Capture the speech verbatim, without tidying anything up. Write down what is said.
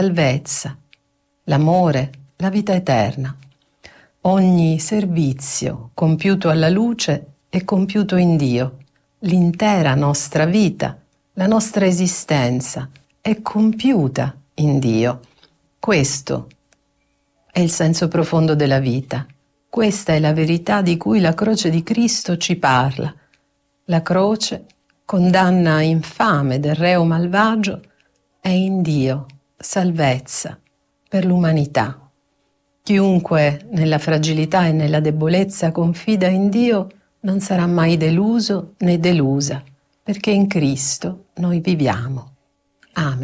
salvezza, l'amore, la vita eterna. Ogni servizio compiuto alla luce è compiuto in Dio. L'intera nostra vita, la nostra esistenza è compiuta in Dio. Questo è il senso profondo della vita. Questa è la verità di cui la croce di Cristo ci parla. La croce, condanna infame del reo malvagio, è in Dio salvezza per l'umanità. Chiunque nella fragilità e nella debolezza confida in Dio non sarà mai deluso né delusa, perché in Cristo noi viviamo. Amen.